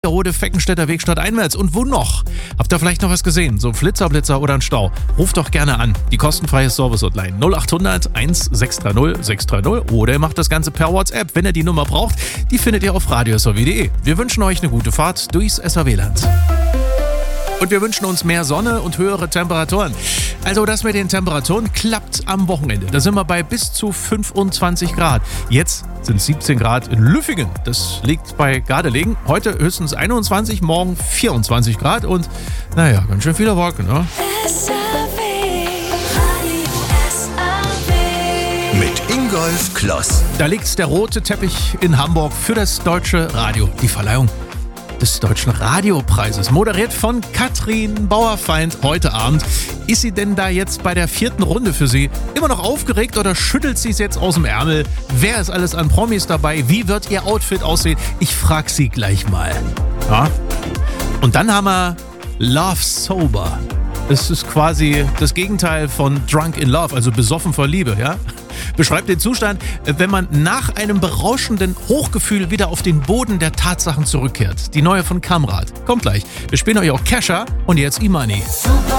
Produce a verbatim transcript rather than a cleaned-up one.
Rode Feckenstädter Weg stadteinwärts. Und wo noch? Habt ihr vielleicht noch was gesehen? So ein Flitzerblitzer oder ein Stau? Ruft doch gerne an. Die kostenfreie Service-Hotline null acht hundert eins sechs drei null sechs drei null oder ihr macht das Ganze per WhatsApp. Wenn ihr die Nummer braucht, die findet ihr auf radio s w punkt de. Wir wünschen euch eine gute Fahrt durchs S A W-Land. Und wir wünschen uns mehr Sonne und höhere Temperaturen. Also das mit den Temperaturen klappt am Wochenende. Da sind wir bei bis zu fünfundzwanzig Grad. Jetzt sind es siebzehn Grad in Lüffingen. Das liegt bei Gardelegen. Heute höchstens einundzwanzig, morgen vierundzwanzig Grad. Und naja, ganz schön viele Wolken, ne? Mit Ingolf Kloss. Da liegt der rote Teppich in Hamburg für das Deutsche Radio. Die Verleihung des Deutschen Radiopreises, moderiert von Katrin Bauerfeind heute Abend. Ist sie denn da jetzt bei der vierten Runde für Sie immer noch aufgeregt oder schüttelt sie es jetzt aus dem Ärmel? Wer ist alles an Promis dabei? Wie wird ihr Outfit aussehen? Ich frag sie gleich mal. Ja? Und dann haben wir Love Sober. Das ist quasi das Gegenteil von Drunk in Love, also besoffen vor Liebe, ja? Beschreibt den Zustand, wenn man nach einem berauschenden Hochgefühl wieder auf den Boden der Tatsachen zurückkehrt. Die neue von Kamrat. Kommt gleich. Wir spielen euch auch Kesha und jetzt Imani. Super